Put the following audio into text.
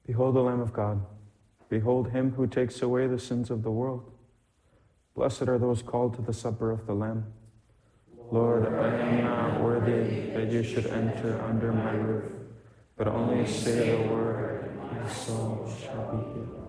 Behold the Lamb of God. Behold him who takes away the sins of the world. Blessed are those called to the supper of the Lamb. Lord, I am not worthy that you should enter under my roof, but only say the word, and my soul shall be healed.